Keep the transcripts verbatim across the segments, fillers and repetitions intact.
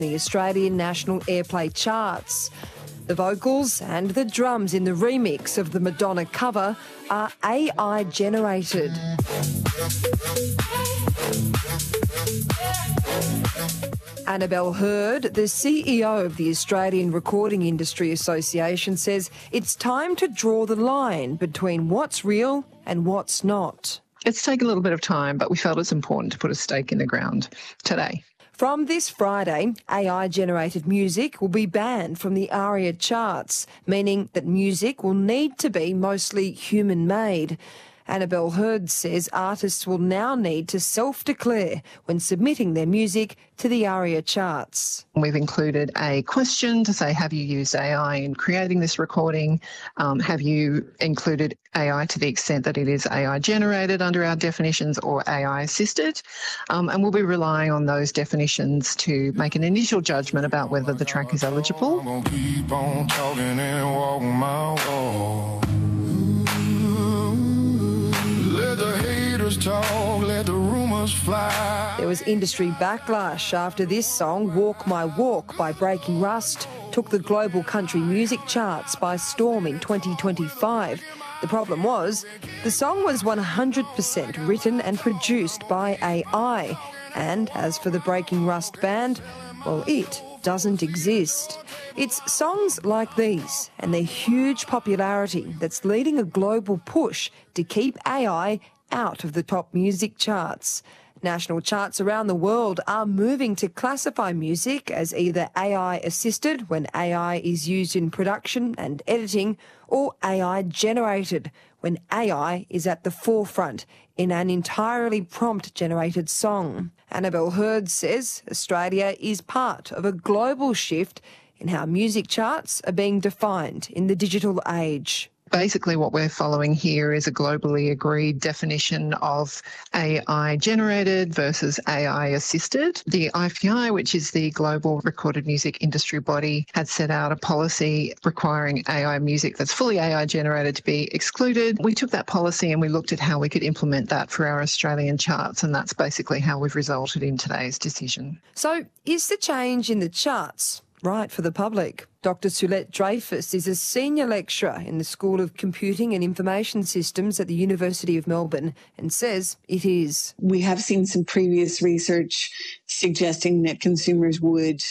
the Australian National Airplay charts. The vocals and the drums in the remix of the Madonna cover are A I generated. Annabelle Hurd, the C E O of the Australian Recording Industry Association, says it's time to draw the line between what's real and what's not. It's taken a little bit of time, but we felt it's important to put a stake in the ground today. From this Friday, A I-generated music will be banned from the ARIA charts, meaning that music will need to be mostly human-made. Annabelle Hurd says artists will now need to self-declare when submitting their music to the ARIA charts. We've included a question to say, have you used A I in creating this recording? Um, have you included A I to the extent that it is A I generated under our definitions or A I assisted? Um, and we'll be relying on those definitions to make an initial judgment about whether the track is eligible. I'm gonna keep on talking and walk my walk. Let the haters talk, let the rumors fly. There was industry backlash after this song, Walk My Walk by Breaking Rust, took the global country music charts by storm in twenty twenty-five. The problem was the song was one hundred percent written and produced by A I. And as for the Breaking Rust band, well, it doesn't exist. It's songs like these and their huge popularity that's leading a global push to keep A I out of the top music charts. National charts around the world are moving to classify music as either A I-assisted when A I is used in production and editing, or A I-generated when A I is at the forefront in an entirely prompt-generated song. Annabelle Hurd says Australia is part of a global shift in how music charts are being defined in the digital age. Basically, what we're following here is a globally agreed definition of A I-generated versus A I-assisted. The I P I, which is the global recorded music industry body, had set out a policy requiring A I music that's fully A I-generated to be excluded. We took that policy and we looked at how we could implement that for our Australian charts, and that's basically how we've resulted in today's decision. So, is the change in the charts right for the public? Doctor Sulet Dreyfus is a senior lecturer in the School of Computing and Information Systems at the University of Melbourne and says it is. We have seen some previous research suggesting that consumers would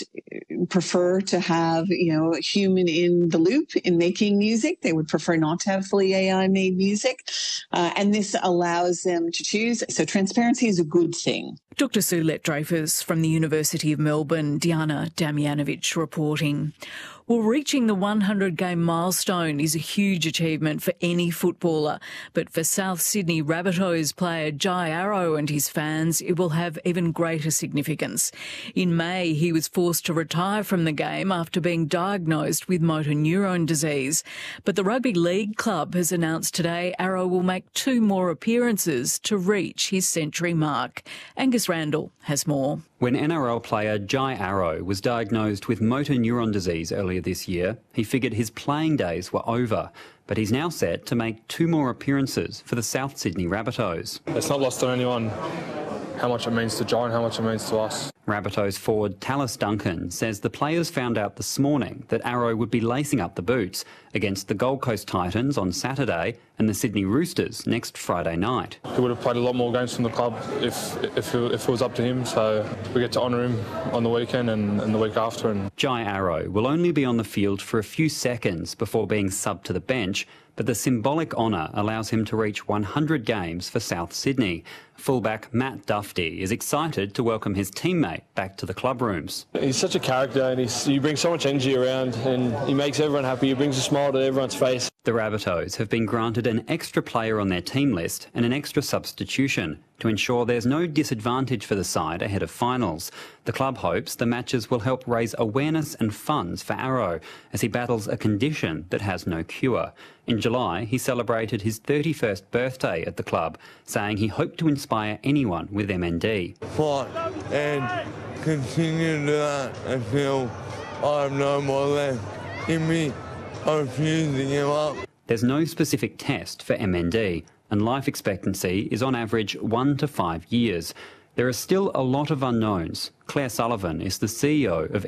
prefer to have, you know, a human in the loop in making music. They would prefer not to have fully A I-made music. Uh, and this allows them to choose. So transparency is a good thing. Doctor Sulet Dreyfus from the University of Melbourne, Diana Damjanovic reporting. Well, reaching the one hundred game milestone is a huge achievement for any footballer, but for South Sydney Rabbitohs player Jai Arrow and his fans, it will have even greater significance. In May, he was forced to retire from the game after being diagnosed with motor neurone disease. But the Rugby League club has announced today Arrow will make two more appearances to reach his century mark. Angus Randall has more. When N R L player Jai Arrow was diagnosed with motor neuron disease earlier this year, he figured his playing days were over, but he's now set to make two more appearances for the South Sydney Rabbitohs. It's not lost on anyone how much it means to Jai and how much it means to us. Rabbitohs forward Tallis Duncan says the players found out this morning that Arrow would be lacing up the boots against the Gold Coast Titans on Saturday and the Sydney Roosters next Friday night. He would have played a lot more games from the club if if it, if it was up to him, so we get to honour him on the weekend and, and the week after. And Jai Arrow will only be on the field for a few seconds before being subbed to the bench, but the symbolic honour allows him to reach one hundred games for South Sydney. Fullback Matt Dufty is excited to welcome his teammate back to the club rooms. He's such a character and he's, he brings so much energy around and he makes everyone happy. He brings a smile to everyone's face. The Rabbitohs have been granted an extra player on their team list and an extra substitution to ensure there's no disadvantage for the side ahead of finals. The club hopes the matches will help raise awareness and funds for Arrow as he battles a condition that has no cure. In July, he celebrated his thirty-first birthday at the club, saying he hoped to inspire anyone with M N D. Fight and continue to do that until I have no more left in me. I refuse to give up. There's no specific test for M N D, and life expectancy is on average one to five years. There are still a lot of unknowns. Claire Sullivan is the C E O of